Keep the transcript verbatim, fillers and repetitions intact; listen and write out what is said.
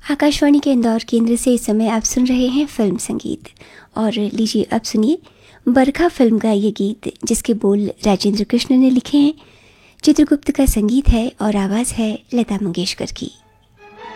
आकाशवाणी के इंदौर केंद्र से इस समय आप सुन रहे हैं फिल्म संगीत। और लीजिए अब सुनिए बरखा फिल्म का ये गीत, जिसके बोल राजेंद्र कृष्ण ने लिखे हैं। चित्रगुप्त का संगीत है और आवाज़ है लता मंगेशकर की।